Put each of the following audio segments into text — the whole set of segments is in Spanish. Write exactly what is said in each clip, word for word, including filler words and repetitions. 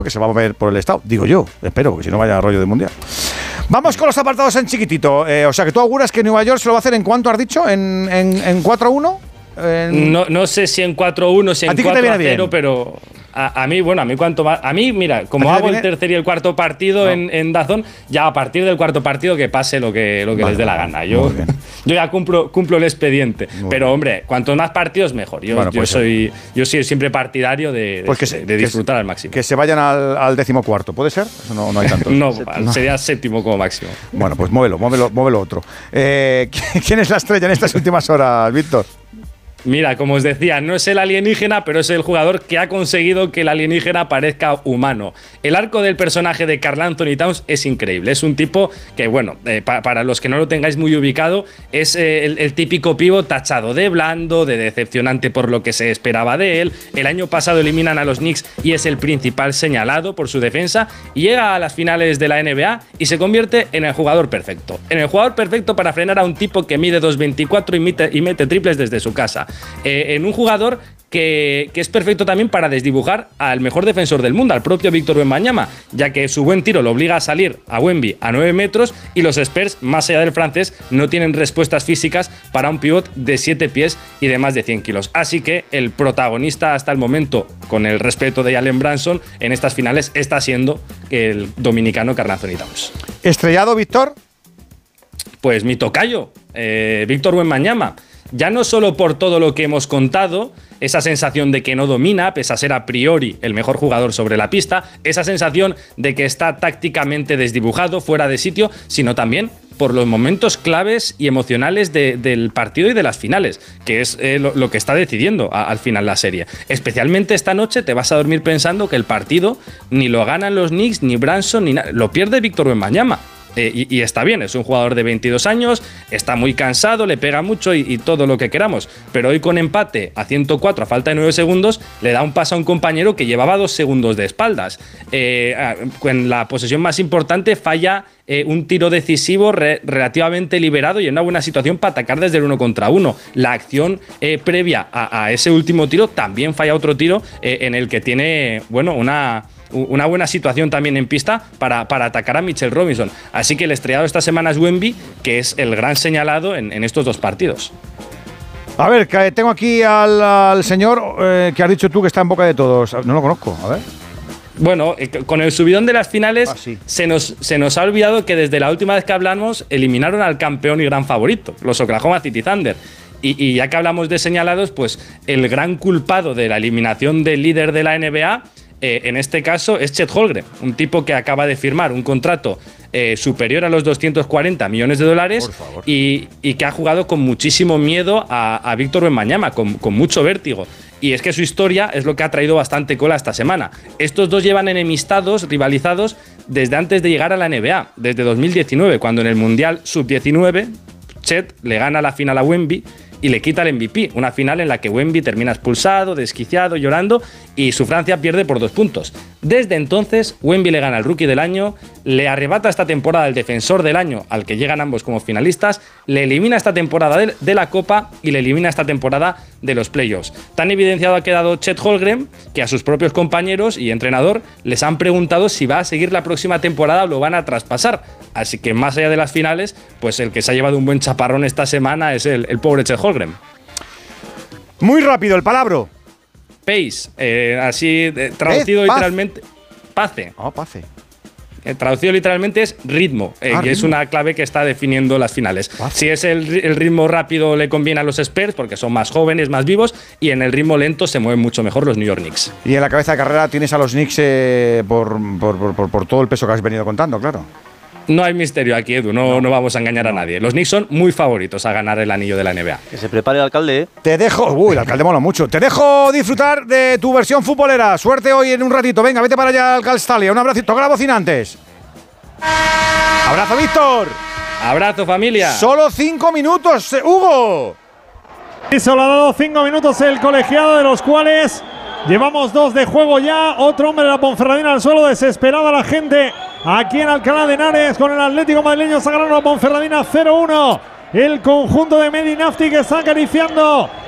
que se va a mover por el estado, digo yo, espero, porque si no vaya a rollo de mundial. Vamos con los apartados en chiquitito. Eh, o sea, que tú auguras que Nueva York se lo va a hacer en cuánto has dicho, en, en, en cuatro uno. En... No, no sé si en cuatro uno, si en cuatro a cero, pero a, a mí, bueno, a mí cuanto más. A mí, mira, como hago el tercer y el cuarto partido no. en, en DAZN, ya a partir del cuarto partido que pase lo que, lo que vale, les dé la gana. Yo, yo ya cumplo, cumplo el expediente. Muy pero, bien. Hombre, cuantos más partidos, mejor. Yo, bueno, pues yo soy yo soy siempre partidario de, pues de, se, de disfrutar que, al máximo. Que se vayan al, al décimo cuarto, ¿puede ser? Eso no, no hay tanto. no, no, sería séptimo como máximo. Bueno, pues muévelo, muévelo, muévelo otro. Eh, ¿Quién es la estrella en estas últimas horas, Víctor? Mira, como os decía, no es el alienígena, pero es el jugador que ha conseguido que el alienígena parezca humano. El arco del personaje de Karl Anthony Towns es increíble. Es un tipo que, bueno, eh, pa para los que no lo tengáis muy ubicado, es eh, el, el típico pivo tachado de blando, de decepcionante por lo que se esperaba de él. El año pasado eliminan a los Knicks y es el principal señalado por su defensa. Y llega a las finales de la N B A y se convierte en el jugador perfecto. En el jugador perfecto para frenar a un tipo que mide dos veinticuatro y mete, y mete triples desde su casa. Eh, en un jugador que, que es perfecto también para desdibujar al mejor defensor del mundo, al propio Víctor Wembanyama, ya que su buen tiro lo obliga a salir a Wemby a nueve metros y los Spurs, más allá del francés, no tienen respuestas físicas para un pivot de siete pies y de más de cien kilos. Así que el protagonista hasta el momento, con el respeto de Jalen Brunson, en estas finales está siendo el dominicano Karl Anthony Towns. ¿Estrellado, Víctor? Pues mi tocayo, eh, Víctor Wembanyama. Ya no solo por todo lo que hemos contado, esa sensación de que no domina, pese a ser a priori el mejor jugador sobre la pista, esa sensación de que está tácticamente desdibujado, fuera de sitio, sino también por los momentos claves y emocionales de, del partido y de las finales, que es eh, lo, lo que está decidiendo a, al final la serie. Especialmente esta noche te vas a dormir pensando que el partido ni lo ganan los Knicks, ni Brunson, ni nada, lo pierde Víctor Wembanyama. Eh, y, y está bien, es un jugador de veintidós años, está muy cansado, le pega mucho y, y todo lo que queramos, pero hoy con empate a ciento cuatro a falta de nueve segundos le da un paso a un compañero que llevaba dos segundos de espaldas. Eh, en la posesión más importante falla eh, un tiro decisivo re, relativamente liberado y en una buena situación para atacar desde el uno contra uno. La acción eh, previa a, a ese último tiro también falla otro tiro eh, en el que tiene, bueno, una... una buena situación también en pista para, para atacar a Mitchell Robinson. Así que el estrellado esta semana es Wemby, que es el gran señalado en, en estos dos partidos. A ver, que tengo aquí al, al señor eh, que has dicho tú que está en boca de todos. No lo conozco, a ver. Bueno, eh, con el subidón de las finales ah, sí. se, nos, se nos ha olvidado que desde la última vez que hablamos eliminaron al campeón y gran favorito, los Oklahoma City Thunder. Y, y ya que hablamos de señalados, pues el gran culpado de la eliminación del líder de la N B A, Eh, en este caso es Chet Holmgren, un tipo que acaba de firmar un contrato eh, superior a los doscientos cuarenta millones de dólares y, y que ha jugado con muchísimo miedo a, a Víctor Wembanyama, con, con mucho vértigo. Y es que su historia es lo que ha traído bastante cola esta semana. Estos dos llevan enemistados, rivalizados, desde antes de llegar a la N B A, desde dos mil diecinueve, cuando en el Mundial sub diecinueve Chet le gana la final a Wemby y le quita el M V P, una final en la que Wemby termina expulsado, desquiciado, llorando y su Francia pierde por dos puntos. Desde entonces, Wemby le gana al Rookie del Año, le arrebata esta temporada el Defensor del Año, al que llegan ambos como finalistas, le elimina esta temporada de, de la Copa y le elimina esta temporada de los Playoffs. Tan evidenciado ha quedado Chet Holmgren que a sus propios compañeros y entrenador les han preguntado si va a seguir la próxima temporada o lo van a traspasar. Así que más allá de las finales, pues el que se ha llevado un buen chaparrón esta semana es el, el pobre Chet Holmgren. Muy rápido el palabra. Pace, eh, así eh, traducido ¿Eh? Paz. literalmente. Pace. Oh, pace. Eh, traducido literalmente es ritmo, eh, ah, que ritmo. es una clave que está definiendo las finales. Pace. Si es el, el ritmo rápido le conviene a los Spurs porque son más jóvenes, más vivos, y en el ritmo lento se mueven mucho mejor los New York Knicks. Y en la cabeza de carrera tienes a los Knicks eh, por, por, por, por, por todo el peso que has venido contando, claro. No hay misterio aquí, Edu, no, no. no vamos a engañar a nadie. Los Knicks son muy favoritos a ganar el anillo de la N B A. Que se prepare el alcalde, ¿eh? Te dejo… Uy, el alcalde mola mucho. Te dejo disfrutar de tu versión futbolera. Suerte hoy en un ratito. Venga, vete para allá al Calstalia. Un abracito. Toca la bocina antes. ¡Abrazo, Víctor! ¡Abrazo, familia! ¡Solo cinco minutos, Hugo! Y solo ha dado cinco minutos el colegiado, de los cuales llevamos dos de juego ya. Otro hombre de la Ponferradina al suelo, desesperada la gente aquí en Alcalá de Henares con el Atlético madrileño. Se ha ganado la Ponferradina cero uno. El conjunto de Medi Nafti que está acariciando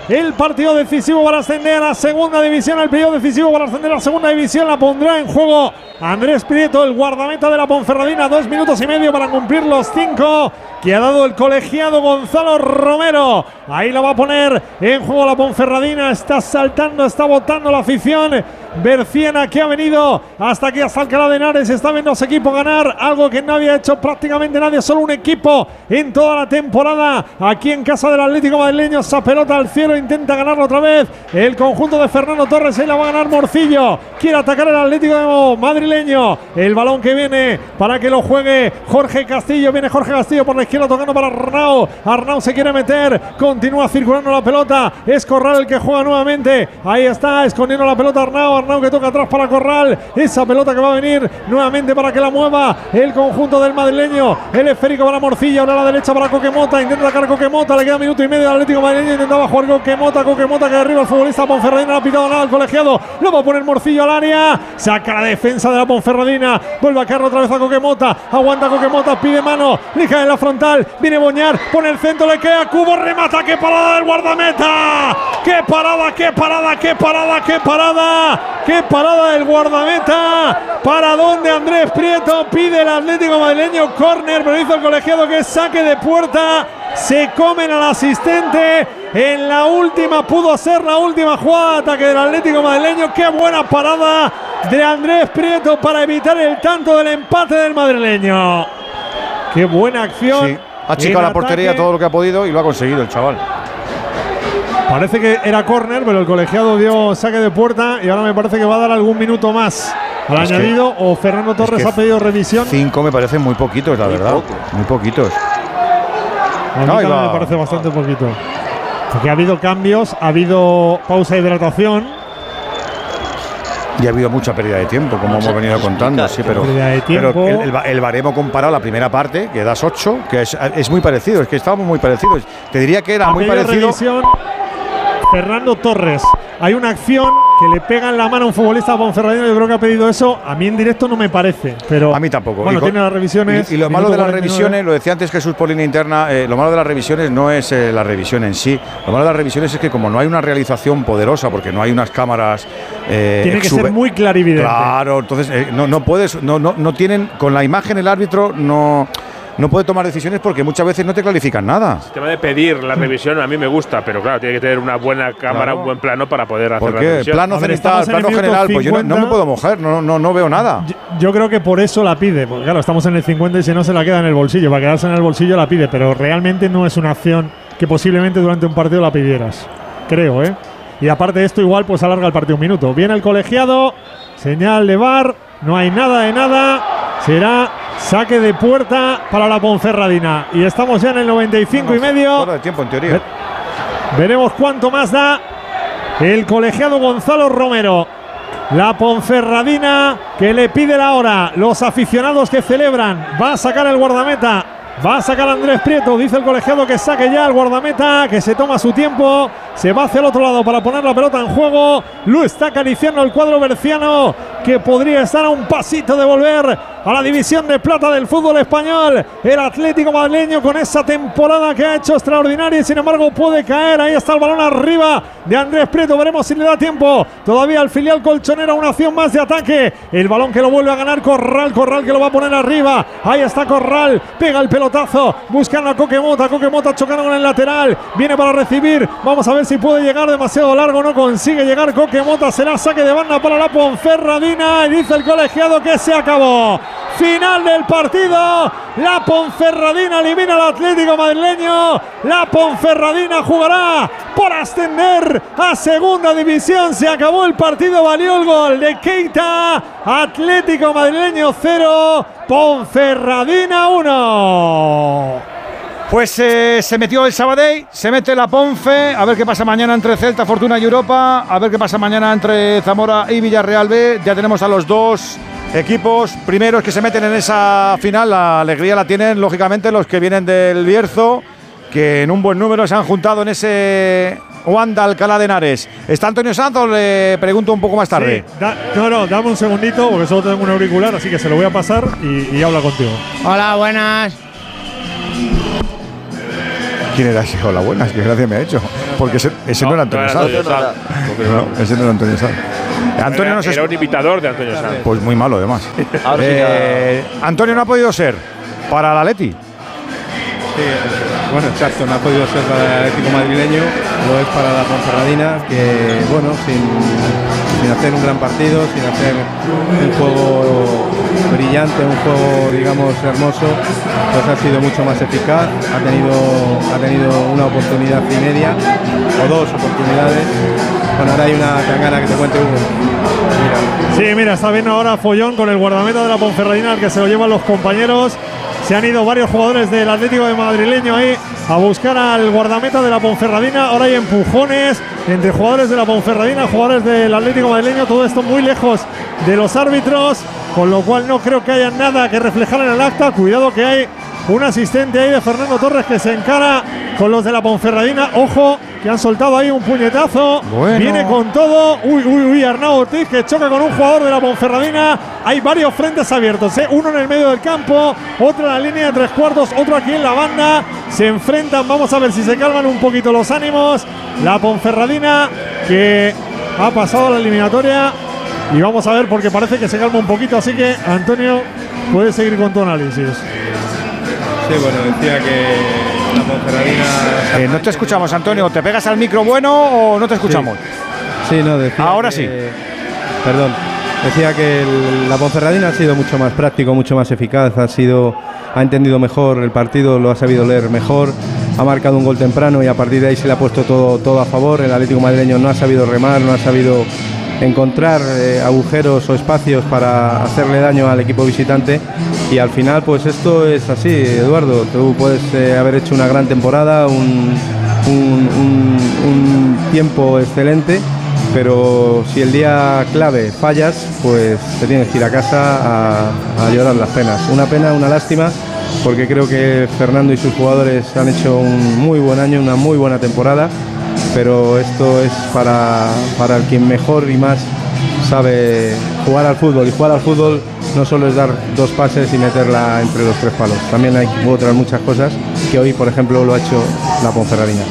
el partido decisivo para ascender a la segunda división. El periodo decisivo para ascender a la segunda división la pondrá en juego Andrés Prieto, el guardameta de la Ponferradina. Dos minutos y medio para cumplir los cinco que ha dado el colegiado Gonzalo Romero. Ahí la va a poner en juego la Ponferradina. Está saltando, está botando la afición berciana que ha venido hasta aquí, hasta Alcalá de Henares. Está viendo a su equipo ganar, algo que no había hecho prácticamente nadie, solo un equipo en toda la temporada. Aquí en casa del Atlético madrileño, esa pelota al cielo, intenta ganarlo otra vez el conjunto de Fernando Torres. Ahí la va a ganar Morcillo. Quiere atacar el Atlético madrileño. El balón que viene para que lo juegue Jorge Castillo. Viene Jorge Castillo por la izquierda tocando para Arnau. Arnau se quiere meter, continúa circulando la pelota. Es Corral el que juega nuevamente. Ahí está, escondiendo la pelota Arnau. Arnau que toca atrás para Corral. Esa pelota que va a venir nuevamente para que la mueva el conjunto del madrileño. El esférico para Morcillo. Ahora a la derecha para Coquemota. Intenta atacar Coquemota. Le queda minuto y medio al Atlético madrileño. Intentaba jugar Coquemota. Coquemota que arriba el futbolista Ponferradina. No ha pitado nada al colegiado. Lo va a poner Morcillo al área. Saca la defensa de la Ponferradina. Vuelve a caer otra vez a Coquemota. Aguanta Coquemota. Pide mano. Le cae en la frontal. Viene Boñar. Pone el centro. Le queda Cubo. Remata. ¡Qué parada del guardameta! ¡Qué parada! ¡Qué parada! ¡Qué parada! ¡Qué parada! ¡Qué parada del guardameta! ¿Para dónde Andrés Prieto? Pide el Atlético madrileño córner, pero hizo el colegiado que es saque de puerta. Se comen al asistente. En la última, pudo ser la última jugada de ataque del Atlético madrileño. ¡Qué buena parada de Andrés Prieto para evitar el tanto del empate del madrileño! ¡Qué buena acción! Sí, ha achicado la portería todo lo que ha podido y lo ha conseguido el chaval. Parece que era córner, pero el colegiado dio saque de puerta y ahora me parece que va a dar algún minuto más al es añadido. O Fernando Torres es ha pedido revisión. Cinco me parecen muy poquitos, la muy verdad. Poco. Muy poquitos. A mí no, también me parece bastante poquito. Porque ha habido cambios, ha habido pausa de hidratación. Y ha habido mucha pérdida de tiempo, como mucha hemos venido contando. Sí, pero, pero el, el, el baremo comparado a la primera parte, que das ocho, que es, es muy parecido. Es que estábamos muy parecidos. Te diría que era muy parecido. Revisión. Fernando Torres, hay una acción que le pega en la mano a un futbolista ponferradino. Yo creo que ha pedido eso. A mí en directo no me parece, pero a mí tampoco. Bueno, con, tiene las revisiones. Y, y lo malo de las revisiones, lo decía antes Jesús por línea interna, eh, lo malo de las revisiones no es eh, la revisión en sí. Lo malo de las revisiones es que como no hay una realización poderosa, porque no hay unas cámaras, eh, tiene que ser muy clarividente. Claro, entonces eh, no, no puedes, no, no, no tienen con la imagen el árbitro no. No puede tomar decisiones porque muchas veces no te clarifican nada. El tema de pedir la revisión a mí me gusta, pero claro, tiene que tener una buena cámara, claro. Un buen plano para poder hacer ¿Por la qué? revisión. Plano cenital, plano general, pues yo no, no me puedo mojar, no, no, no veo nada. Yo, yo creo que por eso la pide, porque claro, estamos en el cincuenta y si no se la queda en el bolsillo. Para quedarse en el bolsillo la pide, pero realmente no es una acción que posiblemente durante un partido la pidieras. Creo, ¿eh? Y aparte de esto, igual pues alarga el partido un minuto. Viene el colegiado, señal de V A R, no hay nada de nada. Será saque de puerta para la Ponferradina. Y estamos ya en el noventa y cinco no, no, y medio. Fuera de tiempo, en teoría. Veremos cuánto más da el colegiado Gonzalo Romero. La Ponferradina que le pide la hora. Los aficionados que celebran. Va a sacar el guardameta. Va a sacar a Andrés Prieto. Dice el colegiado que saque ya el guardameta, que se toma su tiempo. Se va hacia el otro lado para poner la pelota en juego. Lo está acariciando el cuadro berciano, que podría estar a un pasito de volver a la división de plata del fútbol español. El Atlético madrileño con esa temporada que ha hecho extraordinaria y sin embargo puede caer. Ahí está el balón arriba de Andrés Prieto. Veremos si le da tiempo todavía al filial colchonero. Una acción más de ataque. El balón que lo vuelve a ganar Corral. Corral que lo va a poner arriba. Ahí está Corral. Pega el pelotazo. Buscando a Coquemota. Coquemota chocando con el lateral. Viene para recibir. Vamos a ver si puede llegar demasiado largo. No consigue llegar Coquemota. Será saque de banda para la Ponferradina. Y dice el colegiado que se acabó. Final del partido. La Ponferradina elimina al Atlético madrileño. La Ponferradina jugará por ascender a segunda división. Se acabó el partido. Valió el gol de Keita. Atlético madrileño cero, Ponferradina uno. Pues eh, se metió el Sabadell, se mete la Ponfe, a ver qué pasa mañana entre Celta, Fortuna y Europa, a ver qué pasa mañana entre Zamora y Villarreal B. Ya tenemos a los dos equipos primeros que se meten en esa final. La alegría la tienen lógicamente los que vienen del Bierzo, que en un buen número se han juntado en ese Wanda Alcalá de Henares. ¿Está Antonio Santos? Le pregunto un poco más tarde. Sí, da, no, no, dame un segundito porque solo tengo un auricular, así que se lo voy a pasar y, y habla contigo. Hola, buenas. ¿Quién era ese? Hola, buenas, qué gracia me ha hecho. Porque ese, ese no, no era Antonio Sanz. No, ese no era Antonio Sanz. Antonio era, no se era un imitador de Antonio Sanz. Pues muy malo, además. eh, Antonio no ha podido ser para el Atleti. Sí, bueno, exacto, no ha podido ser para el Atlético madrileño, lo es para la Ponferradina, que bueno, sin, sin hacer un gran partido, sin hacer un juego brillante, un juego digamos hermoso, pues ha sido mucho más eficaz, ha tenido, ha tenido una oportunidad y media, o dos oportunidades. Bueno, ahora hay una tangana que te cuente Hugo. Mira. Sí, mira, está viendo ahora follón con el guardameta de la Ponferradina, al que se lo llevan los compañeros. Se han ido varios jugadores del Atlético de Madrileño ahí a buscar al guardameta de la Ponferradina. Ahora hay empujones entre jugadores de la Ponferradina, jugadores del Atlético madrileño. Todo esto muy lejos de los árbitros, con lo cual no creo que haya nada que reflejar en el acta. Cuidado que hay un asistente ahí de Fernando Torres que se encara con los de la Ponferradina. Ojo, que han soltado ahí un puñetazo. Bueno. Viene con todo. Uy, uy, uy, Arnau Ortiz que choca con un jugador de la Ponferradina. Hay varios frentes abiertos, ¿eh? Uno en el medio del campo, otro en la línea de tres cuartos, otro aquí en la banda. Se enfrentan, vamos a ver si se calman un poquito los ánimos. La Ponferradina que ha pasado a la eliminatoria. Y vamos a ver porque parece que se calma un poquito. Así que, Antonio, puedes seguir con tu análisis. Sí, bueno, decía que la Ponferradina… Eh, no te escuchamos, Antonio. ¿Te pegas al micro bueno o no te escuchamos? Sí, sí no, decía Ahora que, sí. Perdón. Decía que el, la Ponferradina ha sido mucho más práctico, mucho más eficaz, ha, sido, ha entendido mejor el partido, lo ha sabido leer mejor, ha marcado un gol temprano y a partir de ahí se le ha puesto todo, todo a favor. El Atlético madrileño no ha sabido remar, no ha sabido encontrar eh, agujeros o espacios para hacerle daño al equipo visitante y al final pues esto es así, Eduardo. Tú puedes eh, haber hecho una gran temporada, un, un, un, un tiempo excelente, pero si el día clave fallas, pues te tienes que ir a casa a, a llorar las penas. Una pena, una lástima, porque creo que Fernando y sus jugadores han hecho un muy buen año, una muy buena temporada, pero esto es para, para el quien mejor y más sabe jugar al fútbol, y jugar al fútbol no solo es dar dos pases y meterla entre los tres palos, también hay otras muchas cosas que hoy, por ejemplo, lo ha hecho la Ponferradina.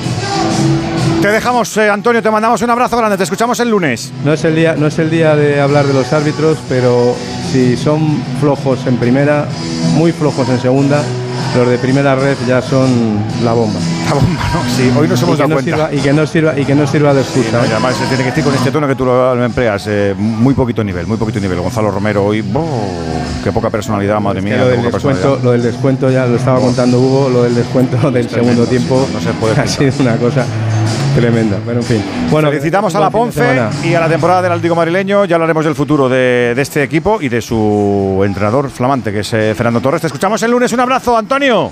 Te dejamos, eh, Antonio, te mandamos un abrazo grande, te escuchamos el lunes. No es el día, no es el día de hablar de los árbitros, pero si son flojos en primera, muy flojos en segunda, los de primera red ya son la bomba. La bomba, ¿no? Sí, hoy nos hemos dado no cuenta. Sirva, y, que no sirva, y que no sirva de excusa. Sí, no, y además se tiene que decir con este tono que tú lo, lo empleas, eh, muy poquito nivel, muy poquito nivel. Gonzalo Romero hoy, oh, qué poca personalidad, madre es mía. Lo del, descuento, lo del descuento ya lo estaba oh. contando Hugo, lo del descuento del segundo tiempo sí, no se puede ha sido una cosa tremenda, pero en fin. Bueno, felicitamos a la Ponce y a la temporada del Atlético madrileño. Ya hablaremos del futuro de, de este equipo y de su entrenador flamante, que es eh, Fernando Torres. Te escuchamos el lunes. Un abrazo, Antonio.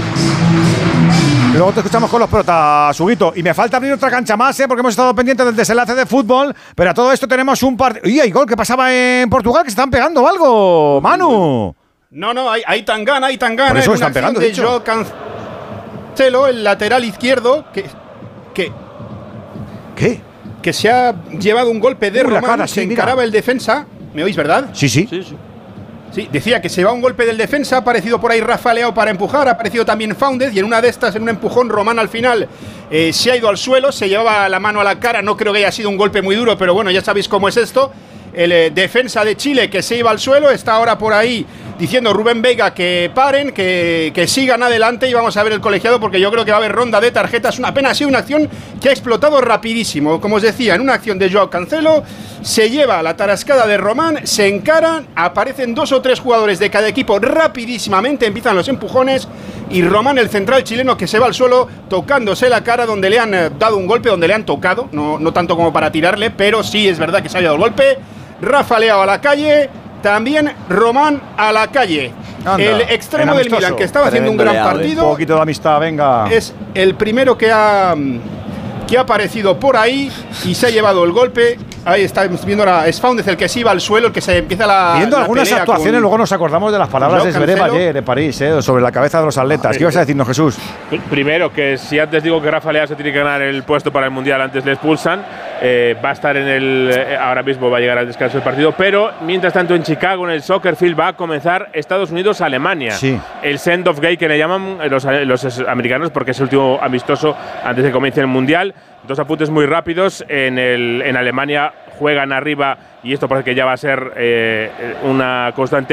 Luego te escuchamos con los protas, Huguito. Y me falta abrir otra cancha más, ¿eh? Porque hemos estado pendientes del desenlace de fútbol. Pero a todo esto tenemos un partido. ¡Y hay gol! ¿Qué pasaba en Portugal? Que se están pegando algo, Manu. No, no, hay, hay tangana, hay tangana. Por eso en están pegando, de Joao Cancelo, el lateral izquierdo, que, que, ¿Qué? que se ha llevado un golpe de uh, Román, cara, se sí, encaraba mira. el defensa. ¿Me oís, verdad? Sí, sí. Sí, sí. Sí, decía que se va un golpe del defensa, ha aparecido por ahí Rafa Leao para empujar, ha aparecido también Fáundez y en una de estas, en un empujón, Román al final eh, se ha ido al suelo, se llevaba la mano a la cara, no creo que haya sido un golpe muy duro, pero bueno, ya sabéis cómo es esto. El eh, defensa de Chile que se iba al suelo, está ahora por ahí diciendo Rubén Vega que paren, que, que sigan adelante y vamos a ver el colegiado porque yo creo que va a haber ronda de tarjetas. Una pena, ha sido una acción que ha explotado rapidísimo. Como os decía, en una acción de Joao Cancelo se lleva la tarascada de Román, se encaran, aparecen dos o tres jugadores de cada equipo rapidísimamente, empiezan los empujones y Román, el central chileno, que se va al suelo tocándose la cara donde le han eh, dado un golpe, donde le han tocado, no, no tanto como para tirarle, pero sí es verdad que se ha dado el golpe. Rafa Leao a la calle, también Román a la calle. Anda, el extremo del Milan, que estaba haciendo un gran Leao, partido. Un poquito de amistad, venga. Es el primero que ha, que ha aparecido por ahí y se ha llevado el golpe. Ahí está, viendo ahora, es Foundez el que se iba al suelo, el que se empieza la. Viendo la algunas actuaciones, luego nos acordamos de las palabras de Zverev ayer en París, eh, sobre la cabeza de los atletas. ¿Qué ibas a decirnos, Jesús? Primero, que si antes digo que Rafa Leao se tiene que ganar el puesto para el Mundial, antes le expulsan, eh, va a estar en el. Eh, ahora mismo va a llegar al descanso del partido, pero mientras tanto en Chicago, en el Soccer Field, va a comenzar Estados Unidos-Alemania. Sí. El send of gay que le llaman los, los americanos, porque es el último amistoso antes de que comience el Mundial. Dos apuntes muy rápidos. En, el, en Alemania juegan arriba y esto parece que ya va a ser eh, una constante